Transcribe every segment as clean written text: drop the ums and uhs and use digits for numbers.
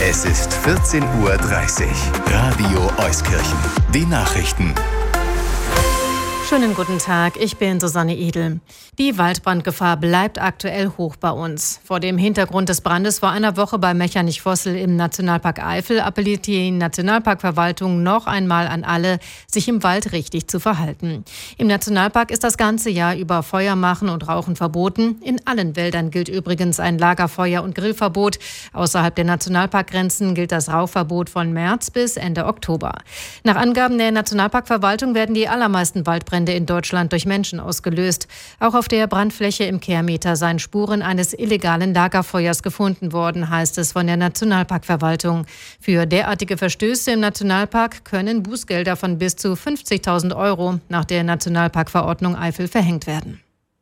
Es ist 14:30 Uhr. Radio Euskirchen. Die Nachrichten. Schönen guten Tag, ich bin Susanne Edel. Die Waldbrandgefahr bleibt aktuell hoch bei uns. Vor dem Hintergrund des Brandes vor einer Woche bei Mechernich-Vossel im Nationalpark Eifel appelliert die Nationalparkverwaltung noch einmal an alle, sich im Wald richtig zu verhalten. Im Nationalpark ist das ganze Jahr über Feuer machen und Rauchen verboten. In allen Wäldern gilt übrigens ein Lagerfeuer- und Grillverbot. Außerhalb der Nationalparkgrenzen gilt das Rauchverbot von März bis Ende Oktober. Nach Angaben der Nationalparkverwaltung werden die allermeisten Waldbrände in Deutschland durch Menschen ausgelöst. Auch auf der Brandfläche im Kehrmeter seien Spuren eines illegalen Lagerfeuers gefunden worden, heißt es von der Nationalparkverwaltung. Für derartige Verstöße im Nationalpark können Bußgelder von bis zu 50.000 € nach der Nationalparkverordnung Eifel verhängt werden.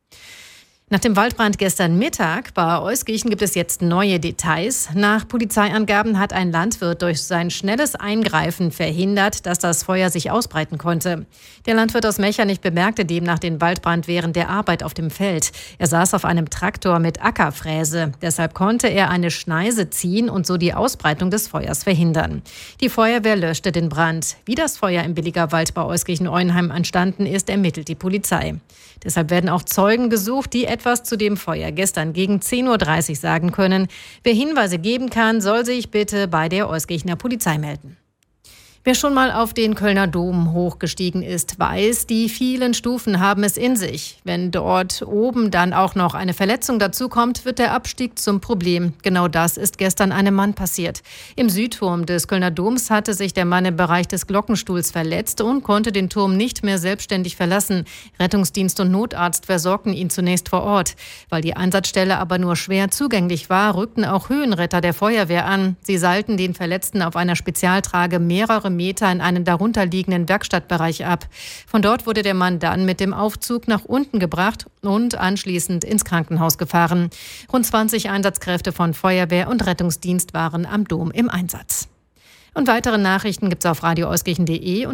Nach dem Waldbrand gestern Mittag bei Euskirchen gibt es jetzt neue Details. Nach Polizeiangaben hat ein Landwirt durch sein schnelles Eingreifen verhindert, dass das Feuer sich ausbreiten konnte. Der Landwirt aus Mechernich bemerkte demnach den Waldbrand während der Arbeit auf dem Feld. Er saß auf einem Traktor mit Ackerfräse. Deshalb konnte er eine Schneise ziehen und so die Ausbreitung des Feuers verhindern. Die Feuerwehr löschte den Brand. Wie das Feuer im Billigerwald bei Euskirchen-Oenheim entstanden ist, ermittelt die Polizei. Deshalb werden auch Zeugen gesucht, die etwas zu dem Feuer gestern gegen 10:30 Uhr sagen können. Wer Hinweise geben kann, soll sich bitte bei der Euskirchener Polizei melden. Wer schon mal auf den Kölner Dom hochgestiegen ist, weiß, die vielen Stufen haben es in sich. Wenn dort oben dann auch noch eine Verletzung dazukommt, wird der Abstieg zum Problem. Genau das ist gestern einem Mann passiert. Im Südturm des Kölner Doms hatte sich der Mann im Bereich des Glockenstuhls verletzt und konnte den Turm nicht mehr selbstständig verlassen. Rettungsdienst und Notarzt versorgten ihn zunächst vor Ort. Weil die Einsatzstelle aber nur schwer zugänglich war, rückten auch Höhenretter der Feuerwehr an. Sie seilten den Verletzten auf einer Spezialtrage mehrere Meter in einen darunterliegenden Werkstattbereich ab. Von dort wurde der Mann dann mit dem Aufzug nach unten gebracht und anschließend ins Krankenhaus gefahren. Rund 20 Einsatzkräfte von Feuerwehr und Rettungsdienst waren am Dom im Einsatz. Und weitere Nachrichten gibt's auf radioeuskirchen.de.